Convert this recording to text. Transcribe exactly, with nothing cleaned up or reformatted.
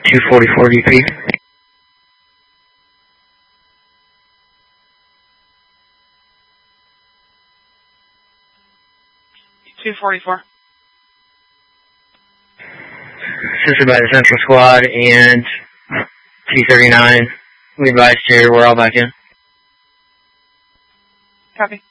two forty-four D P. two forty-four. Assisted by the Central Squad and T thirty-nine. We advise you, we're all back in. Copy.